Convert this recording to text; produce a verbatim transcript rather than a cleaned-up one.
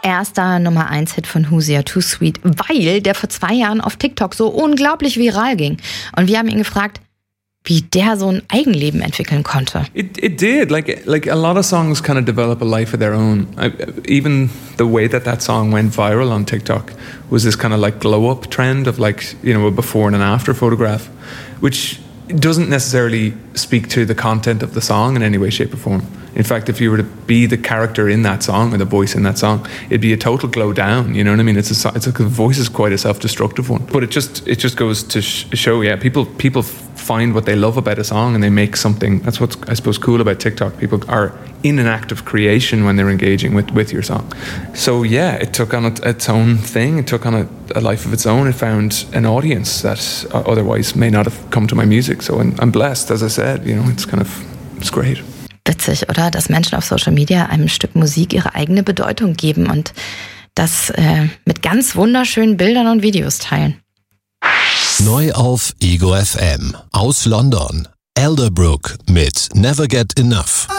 erster Nummer eins Hit von Who's Ya Too Sweet, weil der vor zwei Jahren auf TikTok so unglaublich viral ging. Und wir haben ihn gefragt, wie der so ein Eigenleben entwickeln konnte. It it did. Like like a lot of songs kind of develop a life of their own. I, even the way that that song went viral on TikTok was this kind of like glow up trend of like, you know, a before and an after photograph, which doesn't necessarily speak to the content of the song in any way, shape or form. In fact, if you were to be the character in that song or the voice in that song, it'd be a total glow down. You know what I mean? It's a, it's a, the voice is quite a self-destructive one. But it just it just goes to sh- show, yeah, people people find what they love about a song and they make something. That's what's, I suppose, cool about TikTok. People are in an act of creation when they're engaging with, with your song. So yeah, it took on its, its own thing. It took on a, a life of its own. It found an audience that otherwise may not have come to my music. So I'm, I'm blessed, as I said. You know, it's kind of, it's great. Witzig, oder? Dass Menschen auf Social Media einem Stück Musik ihre eigene Bedeutung geben und das äh, mit ganz wunderschönen Bildern und Videos teilen. Neu auf Ego F M aus London. Elderbrook mit Never Get Enough.